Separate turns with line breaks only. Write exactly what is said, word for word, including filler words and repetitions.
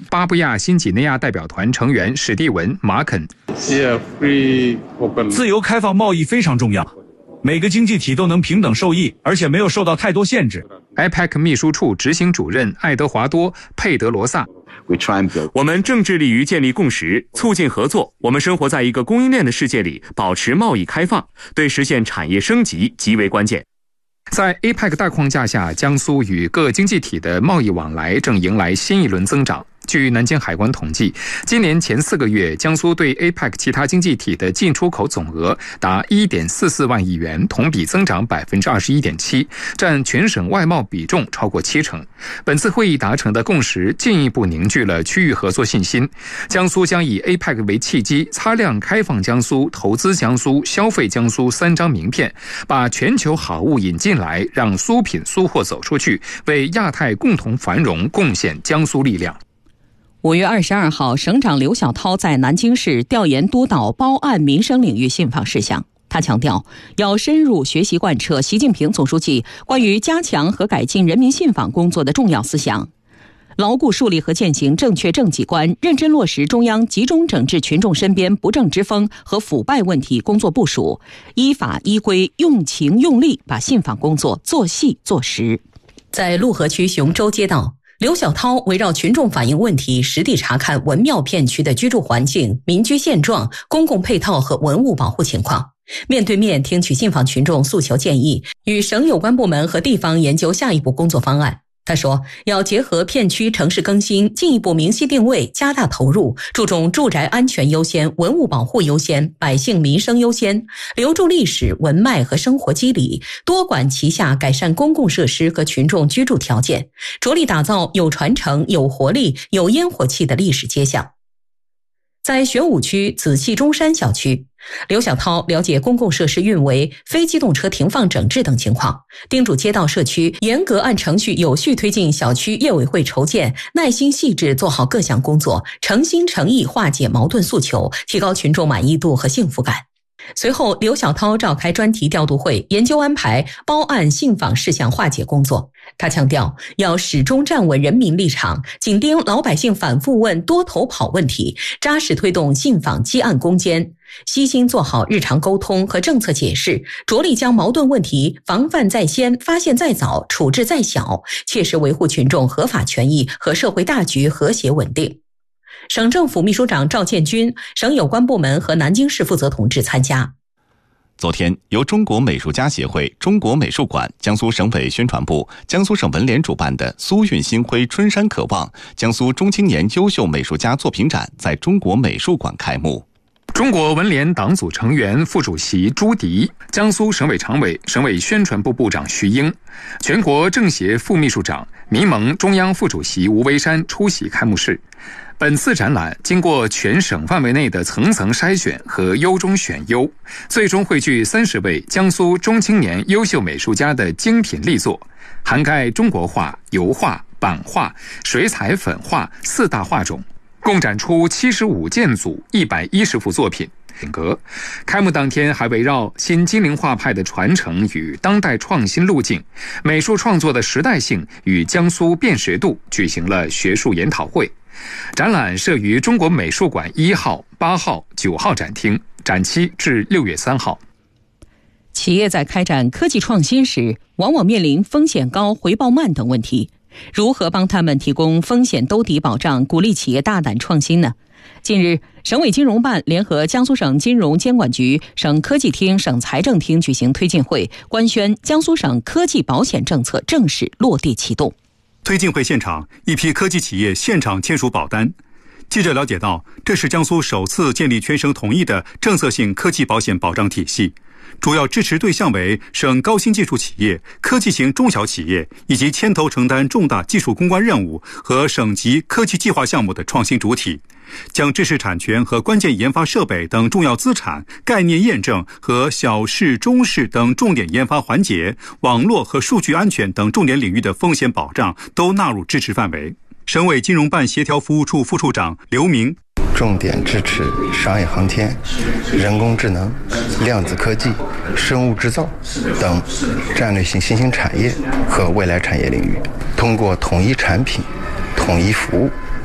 巴布亚新几内亚代表团成员史蒂文·马肯。
自由开放贸易非常重要，每个经济体都能平等受益，而且没有受到太多限制。
I P E C 秘书处执行主任爱德华多·佩德罗萨。
我们正致力于建立共识，促进合作。我们生活在一个供应链的世界里，保持贸易开放，对实现产业升级极为关键。
在 A P E C 大框架下，江苏与各经济体的贸易往来正迎来新一轮增长。据南京海关统计，今年前四个月，江苏对 A P E C 其他经济体的进出口总额达 一点四四万亿元，同比增长 百分之二十一点七， 占全省外贸比重超过七成。本次会议达成的共识进一步凝聚了区域合作信心。江苏将以 A P E C 为契机，擦亮开放江苏、投资江苏、消费江苏三张名片，把全球好物引进来，让苏品苏货走出去，为亚太共同繁荣贡献江苏力量。
五月二十二号，省长刘小涛在南京市调研督导包案民生领域信访事项。他强调，要深入学习贯彻习近平总书记关于加强和改进人民信访工作的重要思想，牢固树立和践行正确政绩观，认真落实中央集中整治群众身边不正之风和腐败问题工作部署，依法依规用情用力把信访工作做细做实。在陆河区雄州街道，刘小涛围绕群众反映问题，实地查看文庙片区的居住环境、民居现状、公共配套和文物保护情况，面对面听取信访群众诉求建议，与省有关部门和地方研究下一步工作方案。他说，要结合片区城市更新，进一步明晰定位，加大投入，注重住宅安全优先、文物保护优先、百姓民生优先，留住历史文脉和生活机理，多管齐下，改善公共设施和群众居住条件，着力打造有传承、有活力、有烟火气的历史街巷。在玄武区紫气中山小区，刘小涛了解公共设施运维、非机动车停放整治等情况，叮嘱街道社区严格按程序有序推进小区业委会筹建，耐心细致做好各项工作，诚心诚意化解矛盾诉求，提高群众满意度和幸福感。随后，刘小涛召开专题调度会，研究安排包案信访事项化解工作。他强调，要始终站稳人民立场，紧盯老百姓反复问多头跑问题，扎实推动信访积案攻坚，悉心做好日常沟通和政策解释，着力将矛盾问题防范在先、发现在早、处置在小，切实维护群众合法权益和社会大局和谐稳定。省政府秘书长赵建军、省有关部门和南京市负责同志参加。
昨天，由中国美术家协会、中国美术馆、江苏省委宣传部、江苏省文联主办的苏运新辉春山可望江苏中青年优秀美术家作品展在中国美术馆开幕。
中国文联党组成员、副主席朱迪，江苏省委常委、省委宣传部部长徐英，全国政协副秘书长、民盟中央副主席吴维山出席开幕式。本次展览经过全省范围内的层层筛选和优中选优，最终汇聚三十位江苏中青年优秀美术家的精品力作，涵盖中国画、油画、版画、水彩粉画四大画种，共展出七十五件组一百一十幅作品。开幕当天还围绕新金陵画派的传承与当代创新路径、美术创作的时代性与江苏辨识度举行了学术研讨会。展览设于中国美术馆一号、八号、九号展厅，展期至六月三号。
企业在开展科技创新时，往往面临风险高、回报慢等问题。如何帮他们提供风险兜底保障，鼓励企业大胆创新呢？近日，省委金融办联合江苏省金融监管局、省科技厅、省财政厅举行推进会，官宣江苏省科技保险政策正式落地启动。
推进会现场，一批科技企业现场签署保单。记者了解到，这是江苏首次建立全省统一的政策性科技保险保障体系，主要支持对象为省高新技术企业、科技型中小企业以及牵头承担重大技术攻关任务和省级科技计划项目的创新主体，将知识产权和关键研发设备等重要资产、概念验证和小试、中试等重点研发环节、网络和数据安全等重点领域的风险保障都纳入支持范围。省委金融办协调服务处副处长刘明，
重点支持商业航天、人工智能、量子科技、生物制造等战略性新兴产业和未来产业领域，通过统一产品、统一服务、